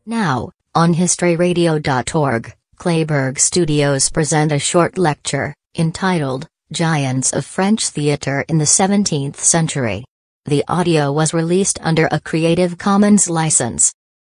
Now, on historyradio.org, Clayburgh Studios present a short lecture, entitled, Giants of French Theatre in the 17th Century. The audio was released under a Creative Commons license.